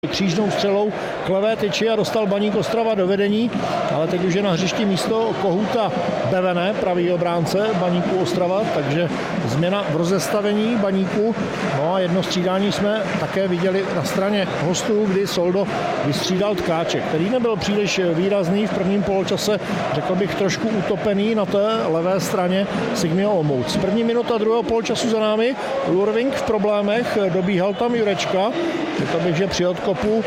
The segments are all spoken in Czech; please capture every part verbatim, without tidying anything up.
Křížnou střelou klevé tyči a dostal Baník Ostrava do vedení, ale teď už je na hřišti místo Kohouta Bevene, pravý obránce Baníku Ostrava, takže změna v rozestavení Baníku. No a jedno střídání jsme také viděli na straně hostů, kdy Soldo vystřídal Tkáče, který nebyl příliš výrazný v prvním poločase, řekl bych trošku utopený na té levé straně Sigmy Olomouc. První minuta druhého poločasu za námi, Lurvink v problémech, dobíhal tam Jurečka, řekl bych, že při odkopu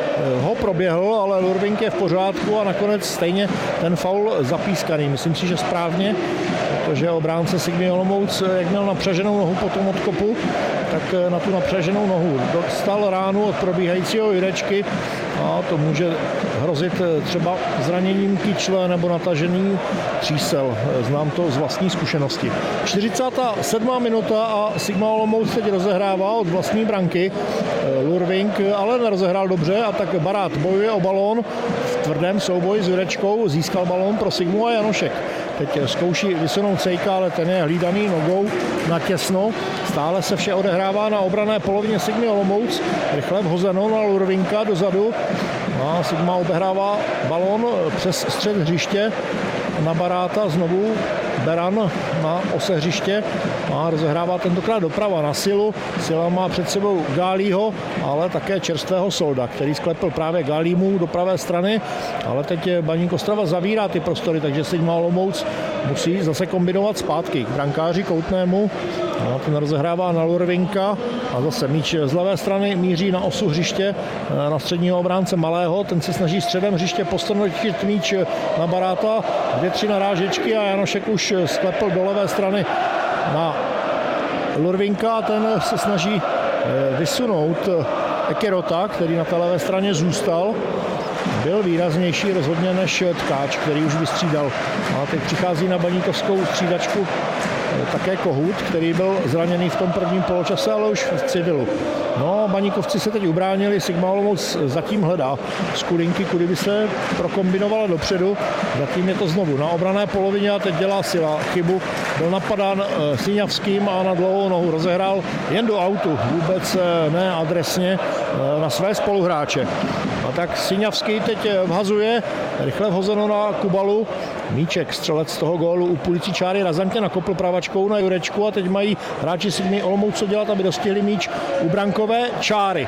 ho proběhl, ale Lurvink je v pořádku a nakonec stejně ten faul zapískaný. Myslím si, že správně, protože obránce Sigmy Olomouc, jak měl napřaženou nohu po tom odkopu, tak na tu napřaženou nohu dostal ránu od probíhajícího Jurečky a to může hrozit třeba zraněním kyčle nebo natažený třísel. Znám to z vlastní zkušenosti. čtyřicátá sedmá minuta a Sigma Olomouc teď rozehrává od vlastní branky. Lurvink ale nerozehrál dobře a tak Barát bojuje o balón v tvrdém souboji s Jurečkou, získal balón pro Sigmu a Janošek. Teď zkouší vysunout Sejka, ale ten je hlídaný nogou na těsno. Stále se vše odehrává na obranné polovině Sigmy Olomouc. Rychle vhozeno na Lurvinka dozadu. A Sigma obehrává balón přes střed hřiště na Baráta, znovu Beran na ose hřiště a rozehrává tentokrát doprava na Silu. Sila má před sebou Gálího, ale také čerstvého Solda, který sklepl právě Gálímu do pravé strany, ale teď Baník Ostrava zavírá ty prostory, takže Sigma Olomouc musí zase kombinovat zpátky k brankáři Koutnému. No, ten rozehrává na Lurvinka a zase míč z levé strany míří na osu hřiště na středního obránce Malého. Ten se snaží středem hřiště postrnout míč na Baráta. Dvě, tři narážečky a Janošek už sklepl do levé strany na Lurvinka a ten se snaží vysunout Ekerota, který na té levé straně zůstal. Byl výraznější rozhodně než Tkáč, který už vystřídal. A teď přichází na baníkovskou střídačku také Kohout, který byl zraněný v tom prvním poločase, ale už v civilu. No, baníkovci se teď ubránili, Sigma Olomouc zatím hledá z kulinky, kudy by se prokombinovala dopředu. Zatím je to znovu na obranné polovině a teď dělá Sila chybu. Byl napadán e, Siňavským a na dlouhou nohu rozehrál jen do autu, vůbec e, ne adresně e, na své spoluhráče. A tak Siňavský teď vhazuje, rychle vhozeno na Kubalu. Míček, střelec toho gólu u půlicí čáry, razantně nakopl pravačkou na Jurečku a teď mají hráči Sigmy Olomouc co dělat, aby dostihli míč u brankové čáry.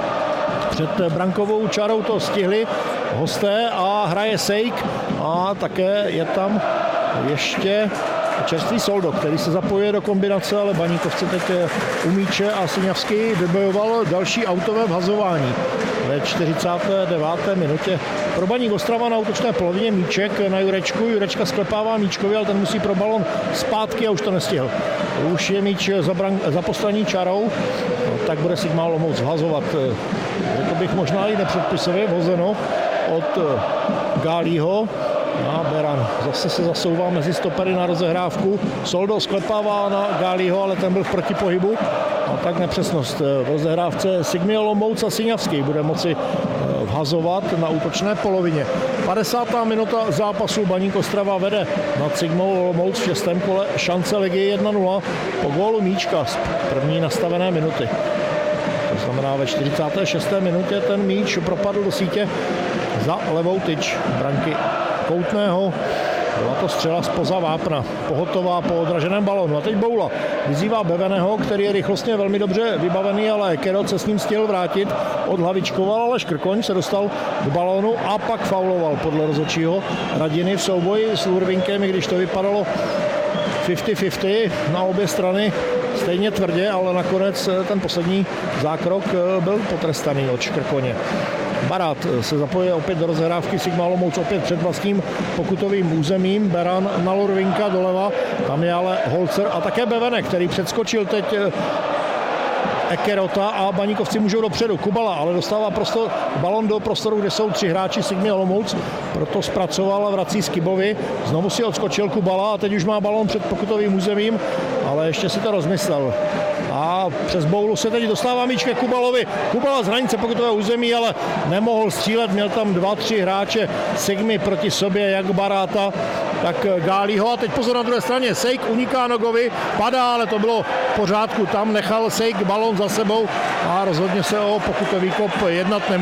Před brankovou čárou to stihli hosté a hraje Sejk a také je tam ještě čerstvý Soldo, který se zapojuje do kombinace, ale baníkovci teď u míče a Siňavský vybojoval další autové vhazování. Ve čtyřicáté deváté minutě pro Baník Ostrava na útočné polovině míček na Jurečku. Jurečka sklepává míčkovi, ale ten musí pro balon zpátky a už to nestihl. Už je míč za, bran- za poslední čarou, no, tak bude Sigma Olomouc vhazovat. Řekl bych možná i nepředpisově vhozeno od Gálího. A Beran zase se zasouvá mezi stopery na rozehrávku. Soldo sklepává na Gálího, ale ten byl v protipohybu. A tak nepřesnost v rozehrávce Sigmy Olomouc a Siňavský bude moci vhazovat na útočné polovině. padesátá minuta zápasu, Baník Ostrava vede nad Sigmou Olomouc v šestém kole šance ligy jedna nula po gólu míčka z první nastavené minuty. To znamená ve čtyřicáté šesté minutě ten míč propadl do sítě za levou tyč branky Koutného. Byla to střela spoza vápna, pohotová po odraženém balónu. A teď Boula vyzývá Beveneho, který je rychlostně velmi dobře vybavený, ale Kerot se s ním stihl vrátit, odhlavičkoval, ale Škrkoň se dostal k balónu a pak fauloval podle rozhodčího Radiny v souboji s Lurvinkem, i když to vypadalo padesát padesát na obě strany stejně tvrdě, ale nakonec ten poslední zákrok byl potrestaný od Škrkoně. Barát se zapojuje opět do rozehrávky, Sigma Olomouc opět před vlastním pokutovým územím, Beran na Lurvinka doleva, tam je ale Holzer a také Bevene, který předskočil teď Ekerota a baníkovci můžou dopředu. Kubala ale dostává prostor, balon do prostoru, kde jsou tři hráči Sigmy Olomouc, proto zpracoval a vrací Skibovi. Znovu si odskočil Kubala a teď už má balon před pokutovým územím, ale ještě si to rozmyslel. A přes Boulu se teď dostává míč ke Kubalovi. Kubala z hranice pokutového území, ale nemohl střílet, měl tam dva, tři hráče Sigmy proti sobě, jak Baráta, tak Gálího. A teď pozor na druhé straně, Sejk uniká Nogovi, padá, ale to bylo v pořádku, tam nechal Sejk balon za sebou a rozhodně se o pokutový kop jednat nemůže.